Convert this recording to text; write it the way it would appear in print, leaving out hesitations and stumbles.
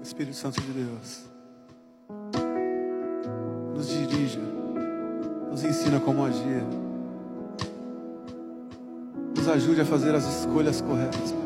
Espírito Santo de Deus, nos dirija, nos ensina como agir, nos ajude a fazer as escolhas corretas.